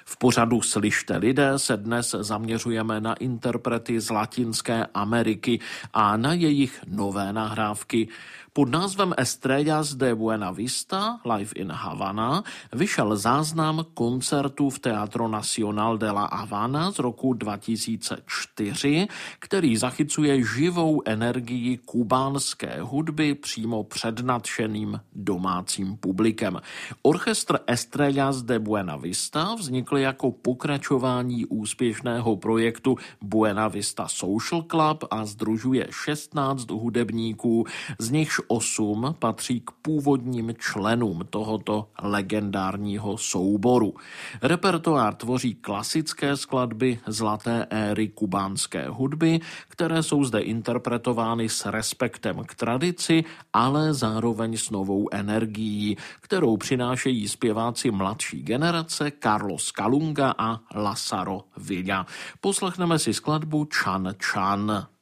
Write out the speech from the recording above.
V pořadu Slyšte lidé se dnes zaměřujeme na interprety z Latinské Ameriky a na jejich nové nahrávky. Pod názvem Estrellas de Buena Vista Live in Havana vyšel záznam koncertu v Teatro Nacional de la Habana z roku 2004, který zachycuje živou energii kubánské hudby přímo před nadšeným domácím publikem. Orchestr Estrellas de Buena Vista vznikl jako pokračování úspěšného projektu Buena Vista Social Club a sdružuje 16 hudebníků, z nichž 8 patří k původním členům tohoto legendárního souboru. Repertoár tvoří klasické skladby zlaté éry kubánské hudby, které jsou zde interpretovány s respektem k tradici, ale zároveň s novou energií, kterou přinášejí zpěváci mladší generace Carlos Calunga a Lázaro Villa. Poslechneme si skladbu Chan Chan.